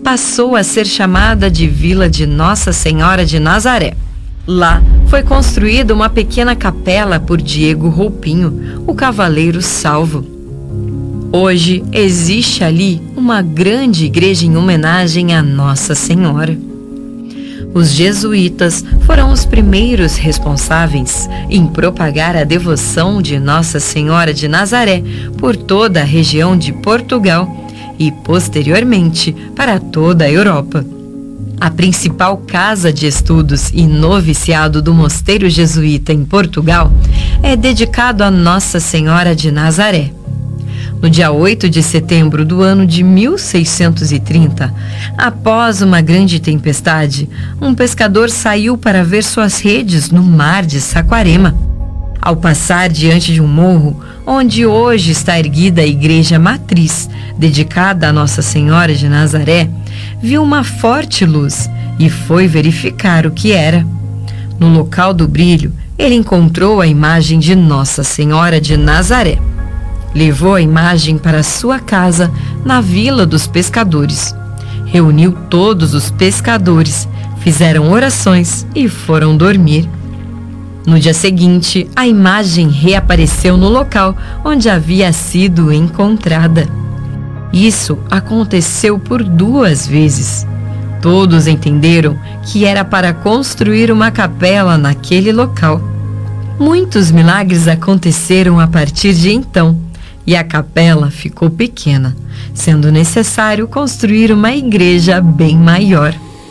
passou a ser chamada de Vila de Nossa Senhora de Nazaré. Lá foi construída uma pequena capela por Diego Roupinho, o cavaleiro salvo. Hoje existe ali uma grande igreja em homenagem a Nossa Senhora. Os jesuítas foram os primeiros responsáveis em propagar a devoção de Nossa Senhora de Nazaré por toda a região de Portugal e, posteriormente, para toda a Europa. A principal casa de estudos e noviciado do mosteiro jesuíta em Portugal é dedicado a Nossa Senhora de Nazaré. No dia 8 de setembro do ano de 1630, após uma grande tempestade, um pescador saiu para ver suas redes no mar de Saquarema. Ao passar diante de um morro, onde hoje está erguida a igreja matriz, dedicada a Nossa Senhora de Nazaré, viu uma forte luz e foi verificar o que era. No local do brilho, ele encontrou a imagem de Nossa Senhora de Nazaré. Levou a imagem para sua casa na Vila dos Pescadores. Reuniu todos os pescadores, fizeram orações e foram dormir. No dia seguinte, a imagem reapareceu no local onde havia sido encontrada. Isso aconteceu por 2 vezes. Todos entenderam que era para construir uma capela naquele local. Muitos milagres aconteceram a partir de então, e a capela ficou pequena, sendo necessário construir uma igreja bem maior.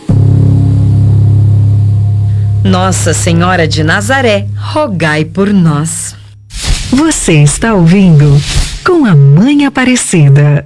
Nossa Senhora de Nazaré, rogai por nós. Você está ouvindo Com a Mãe Aparecida.